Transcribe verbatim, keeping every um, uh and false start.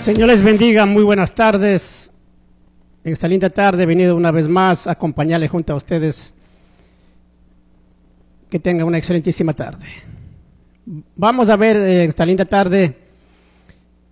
Señor les bendiga, muy buenas tardes. En esta linda tarde he venido una vez más a acompañarle junto a ustedes. Que tengan una excelentísima tarde. Vamos a ver en esta linda tarde